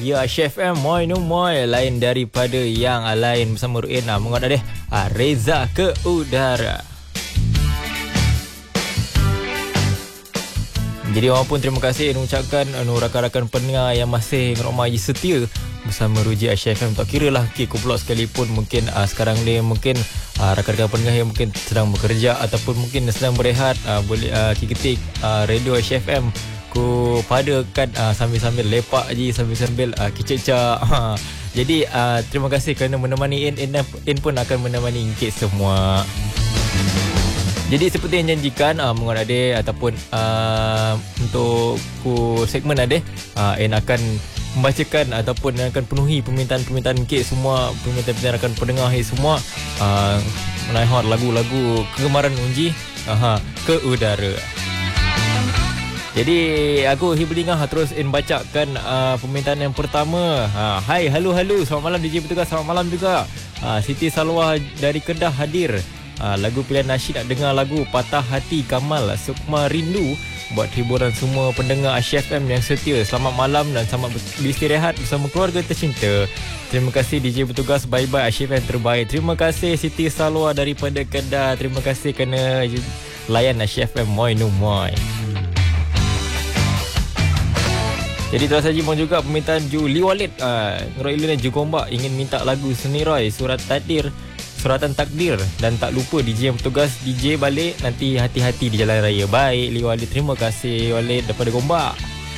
Ya, Chef M, moi no moi. Lain daripada yang lain bersama Ruin. Menguat deh. Reza ke udara. Jadi orang pun terima kasih mengucapkan rakan-rakan pendengar yang masih ramai setia bersama Ruji Aisyah FM. Tak kira lah Kublok sekalipun, mungkin sekarang ni mungkin rakan-rakan pendengar yang mungkin sedang bekerja ataupun mungkin sedang berehat, boleh ketik radio Aisyah FM ku padakan sambil-sambil lepak je, sambil-sambil kicik-cak. Jadi terima kasih kerana menemani In pun akan menemani kita semua. Jadi seperti yang janjikan menguat adik ataupun untuk segmen adik, In akan membacakan ataupun akan penuhi permintaan-permintaan kek semua, permintaan-permintaan rakan pendengar semua, menaihot lagu-lagu kegemaran Unji ke udara. Jadi aku Hibulingah terus In bacakan permintaan yang pertama. Hai, halo, selamat malam DJ Bertugas, selamat malam juga. Siti Salwah dari Kedah hadir. Lagu pilihan nasyid nak dengar lagu Patah Hati Kamal Sukma Rindu buat hiburan semua pendengar Aisyah FM yang setia. Selamat malam dan selamat beristirahat bersama keluarga tercinta. Terima kasih DJ Bertugas, bye-bye Aisyah FM terbaik. Terima kasih Siti Salwa daripada Kedah. Terima kasih kerana layan Aisyah FM moi no moi. Jadi terus saja mau juga permintaan Juli Walid Ngeroy Iluna Jugombak ingin minta lagu Seniroy Suratan Takdir, dan tak lupa DJ yang bertugas DJ balik nanti hati-hati di jalan raya. Baik Li Walid, terima kasih Walid daripada Gombak.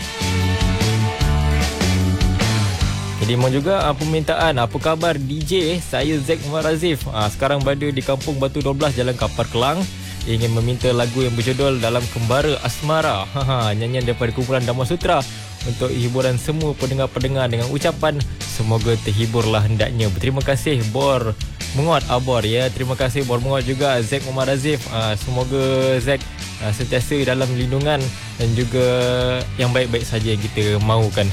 Jadi mau juga permintaan apa khabar DJ, saya Zack Muhammad Razif, sekarang berada di Kampung Batu 12 Jalan Kapar Kelang, ingin meminta lagu yang berjudul Dalam Kembara Asmara, nyanyian daripada kumpulan Dhamma Sutra untuk hiburan semua pendengar-pendengar dengan ucapan semoga terhiburlah hendaknya. Berterima kasih Bor Menguat Abor ya. Terima kasih Bor Menguat juga Zack Muhammad Razif. Semoga Zack sentiasa dalam lindungan dan juga yang baik-baik saja yang kita mahukan.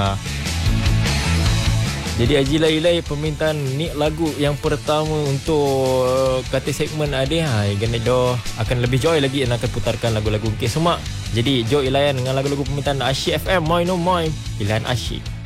Jadi Haji Lai permintaan ni lagu yang pertama untuk kata segmen Adih. Ganado akan lebih joy lagi dan akan putarkan lagu-lagu ke semua. Jadi joy layan dengan lagu-lagu permintaan Asyik FM moi no moi pilihan Asyik.